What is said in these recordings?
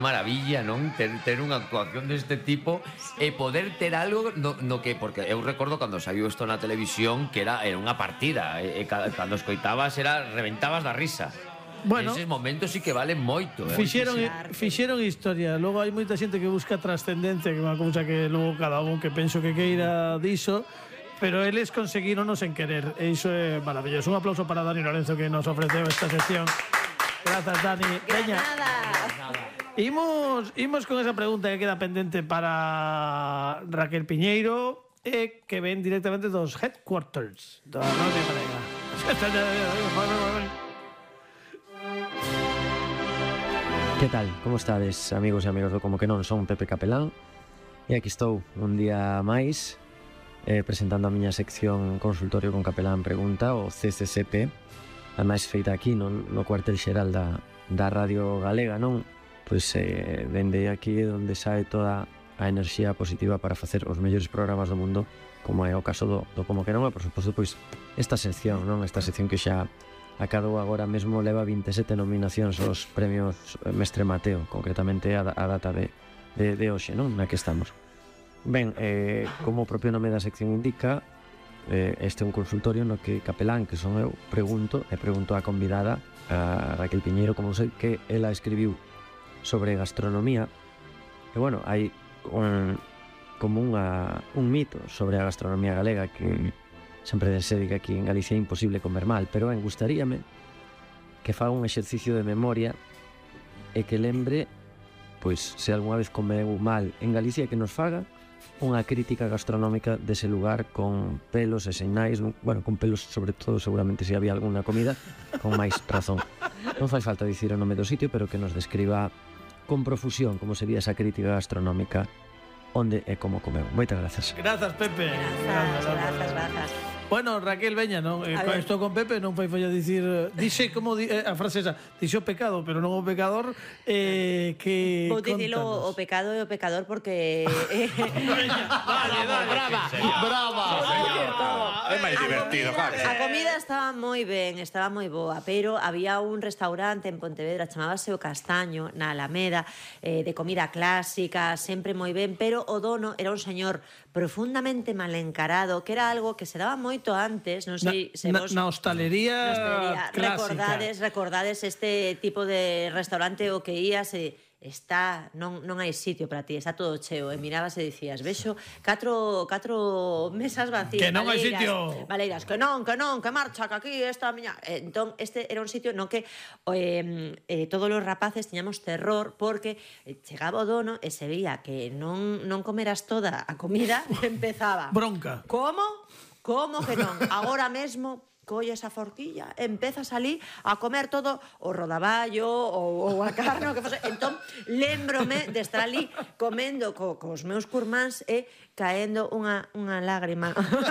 maravilla, non? Ter unha actuación deste tipo e poder ter algo no que, porque eu recordo cando saiu isto na televisión que era unha partida e cando escoitabas reventabas da risa. Bueno, eses momentos sí que valen moito. Fixeron historia. Logo hai moita xente que busca trascendencia, que é unha cousa que logo cada un que penso que queira diso, pero eles conseguironos en querer e iso é maravilloso. Un aplauso para Dani Lorenzo que nos ofreceu esta sección. Grazas, Dani. Veña. Imos con esa pregunta que queda pendente para Raquel Piñeiro e que ven directamente dos headquarters da Radio Galega. Que tal? Como estades, amigos e amigas do Como que non? Son Pepe Capelán e aquí estou un día máis presentando a miña sección Consultorio con Capelán Pregunta, o CCCP, a máis feita aquí no cuartel xeral da Radio Galega, non? Pois dende aquí onde sae toda a enerxía positiva para facer os mellores programas do mundo, como é o caso do Como que non, e por suposto pois esta sección, non? Esta sección que xa acadou agora mesmo leva 27 nominacións aos premios Mestre Mateo, concretamente a data de hoxe, non? Na que estamos. Ben, como o propio nome da sección indica, este é un consultorio no que Capelán, que son eu, pregunto á convidada, a Raquel Piñeiro, como sei que ela escribiu sobre gastronomía, e bueno, hai como un mito sobre a gastronomía galega que sempre se di que aquí en Galicia é imposible comer mal, pero gustaríame que faga un exercicio de memoria e que lembre, pois, se algunha vez comeu mal en Galicia, que nos faga unha crítica gastronómica dese lugar con pelos e sinais, bueno, con pelos sobre todo, seguramente se había alguna comida, con máis razón. Non fai falta dicir o nome do sitio, pero que nos describa con profusión como sería esa crítica gastronómica onde e como comeu. Moitas grazas. Grazas, Pepe. Grazas. Bueno, Raquel, veña, non? Estou con Pepe, non fai falla dicir... Dixe, como a frase esa, dixe o pecado, pero non o pecador, que... Vou dicilo o pecado e o pecador porque... Dale, brava. É máis divertido, claro. A comida estaba moi ben, estaba moi boa, pero había un restaurante en Pontevedra, chamábase O Castaño, na Alameda, de comida clásica, sempre moi ben, pero o dono era un señor profundamente mal encarado, que era algo que se daba moito antes, non sei se vos... Na hostalería clásica. Recordades este tipo de restaurante o que ías e non hai sitio para ti, está todo cheo, e mirabas e dicías, vexo catro mesas vacías, que non hai sitio, valeiras, que non, que marcha, que aquí esta miña. Entón, este era un sitio no que todos os rapaces tiñamos terror porque chegaba o dono e se veía que non comeras toda a comida, empezaba bronca. Como que non? Agora mesmo colles a forquilla, empezas ali a comer todo o rodaballo ou a carne, o que fose. Entón, lembrome de estar ali comendo cos meus curmáns e caendo unha lágrima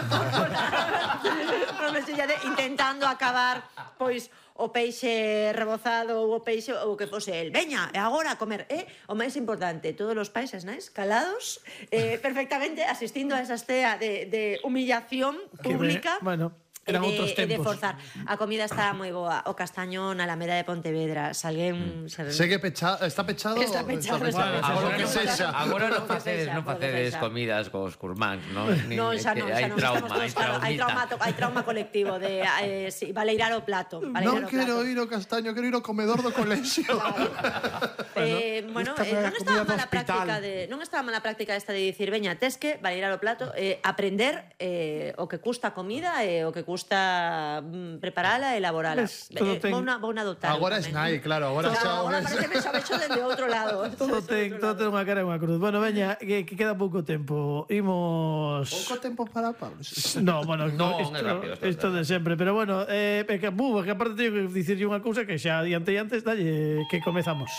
intentando acabar, pois, o peixe rebozado ou o peixe ou o que fose el. Veña, e agora a comer. O máis importante, todos os pais e nais calados, perfectamente asistindo a esa estea de humillación pública. Bueno, eran outros tempos. De forzar. A comida estaba moi boa. O Castaño na Alameda de Pontevedra. Segue pechado, está pechado. Está pechado. Agora que sexa. Agora non facedes comidas cos curmáns, non? Non, xa non. Hai trauma colectivo de valeirar o plato. Non quero ir ao Castaño, quero ir ao comedor do colexio. Bueno, non estaba mala práctica esta de dicir, veña, tes que valeirar o plato, aprender o que custa a comida e o que custa preparala e elaborala. Vou na adoptar. Agora é nai, claro. Agora parece que xa vexo dende outro lado. Todo ten unha cara e unha cruz. Bueno, veña, que queda pouco tempo. Imos... Pouco tempo para Pablo. No, bueno, isto de sempre. Pero bueno, que aparte teño que dicirlle unha cousa que xa adiante antes, dalle, que comezamos.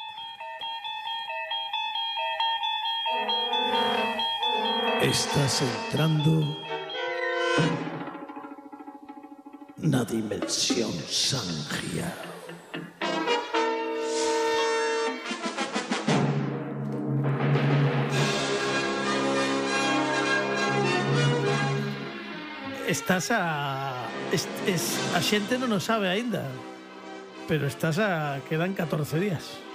Estás entrando na dimensión Sangia. Estás a xente non o sabe aínda, pero quedan 14 días.